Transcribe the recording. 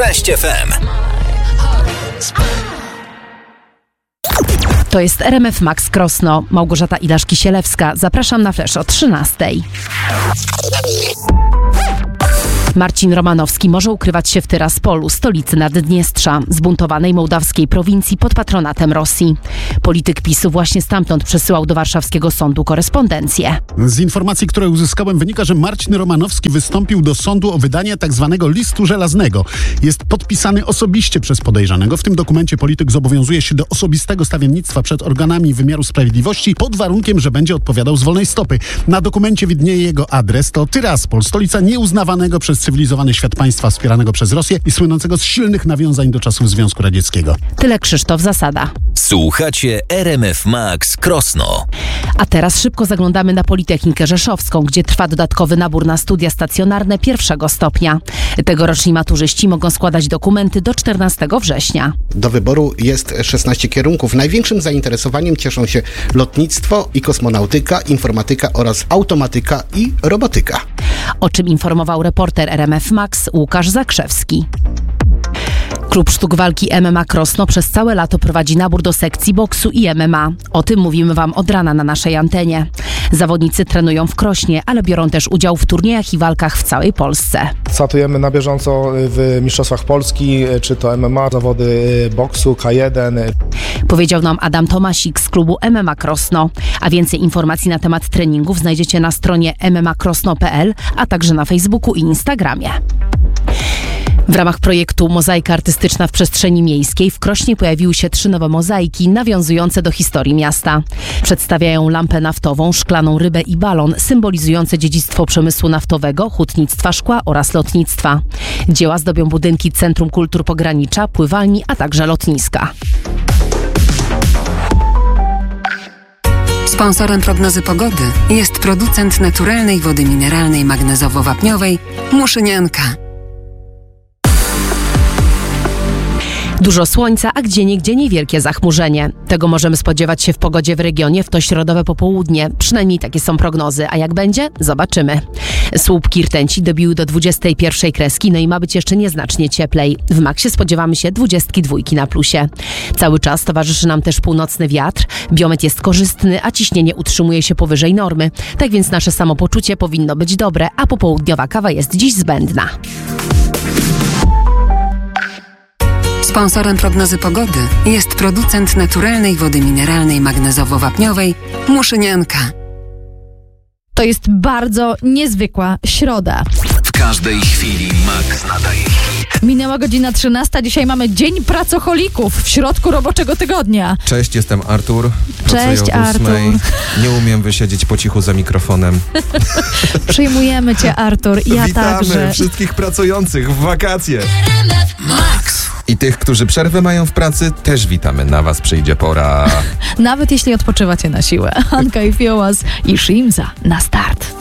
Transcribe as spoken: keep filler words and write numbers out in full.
Cześć F M. To jest R M F Max Krosno. Małgorzata Ilaszki-Sielewska. Zapraszam na Flash o trzynastej. Marcin Romanowski może ukrywać się w Tyraspolu, stolicy Naddniestrza, zbuntowanej mołdawskiej prowincji pod patronatem Rosji. Polityk PiSu właśnie stamtąd przesyłał do warszawskiego sądu korespondencję. Z informacji, które uzyskałem, wynika, że Marcin Romanowski wystąpił do sądu o wydanie tzw. listu żelaznego. Jest podpisany osobiście przez podejrzanego. W tym dokumencie polityk zobowiązuje się do osobistego stawiennictwa przed organami wymiaru sprawiedliwości pod warunkiem, że będzie odpowiadał z wolnej stopy. Na dokumencie widnieje jego adres. To Tyraspol, stolica nieuznawanego przez cywilizowany świat państwa wspieranego przez Rosję i słynącego z silnych nawiązań do czasów Związku Radzieckiego. Tyle Krzysztof Zasada. Słuchacie R M F Max Krosno. A teraz szybko zaglądamy na Politechnikę Rzeszowską, gdzie trwa dodatkowy nabór na studia stacjonarne pierwszego stopnia. Tegoroczni maturzyści mogą składać dokumenty do czternastego września. Do wyboru jest szesnaście kierunków. Największym zainteresowaniem cieszą się lotnictwo i kosmonautyka, informatyka oraz automatyka i robotyka. O czym informował reporter R M F Max Łukasz Zakrzewski. Klub Sztuk Walki M M A Krosno przez całe lato prowadzi nabór do sekcji boksu i M M A. O tym mówimy Wam od rana na naszej antenie. Zawodnicy trenują w Krośnie, ale biorą też udział w turniejach i walkach w całej Polsce. Startujemy na bieżąco w Mistrzostwach Polski, czy to M M A, zawody boksu, K jeden. Powiedział nam Adam Tomasik z klubu M M A Krosno. A więcej informacji na temat treningów znajdziecie na stronie m m a krosno kropka p l, a także na Facebooku i Instagramie. W ramach projektu Mozaika Artystyczna w Przestrzeni Miejskiej w Krośnie pojawiły się trzy nowe mozaiki nawiązujące do historii miasta. Przedstawiają lampę naftową, szklaną rybę i balon symbolizujące dziedzictwo przemysłu naftowego, hutnictwa szkła oraz lotnictwa. Dzieła zdobią budynki Centrum Kultur Pogranicza, pływalni, a także lotniska. Sponsorem prognozy pogody jest producent naturalnej wody mineralnej magnezowo-wapniowej Muszynianka. Dużo słońca, a gdzieniegdzie niewielkie zachmurzenie. Tego możemy spodziewać się w pogodzie w regionie w to środowe popołudnie. Przynajmniej takie są prognozy. A jak będzie? Zobaczymy. Słupki rtęci dobiły do dwudziestej pierwszej kreski, no i ma być jeszcze nieznacznie cieplej. W maksie spodziewamy się dwudziestki dwójki na plusie. Cały czas towarzyszy nam też północny wiatr. Biometr jest korzystny, a ciśnienie utrzymuje się powyżej normy. Tak więc nasze samopoczucie powinno być dobre, a popołudniowa kawa jest dziś zbędna. Sponsorem prognozy pogody jest producent naturalnej wody mineralnej magnezowo-wapniowej Muszynianka. To jest bardzo niezwykła środa. W każdej chwili Max nadaje hit. Minęła godzina trzynasta, dzisiaj mamy Dzień Pracocholików w środku roboczego tygodnia. Cześć, jestem Artur. Cześć, Pracuję od Artur. ósmej. Nie umiem wysiedzieć po cichu za mikrofonem. Przyjmujemy cię, Artur. Ja Witamy także. wszystkich pracujących w wakacje. Max. I tych, którzy przerwę mają w pracy, też witamy. Na was przyjdzie pora. Nawet jeśli odpoczywacie na siłę. Anka i Fiołas i Shimza na start.